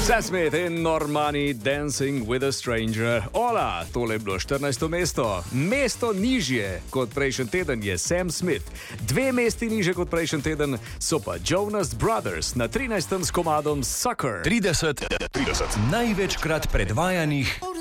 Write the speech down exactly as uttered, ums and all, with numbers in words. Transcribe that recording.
Sam Smith in Normani Dancing with a Stranger. Ola, tole je bilo štirinajsto mesto. Mesto nižje kot prejšnji teden je Sam Smith. Dve mesti nižje kot prejšnji teden so pa Jonas Brothers na trinajstem s komadom Sucker. trideset, trideset največkrat predvajanih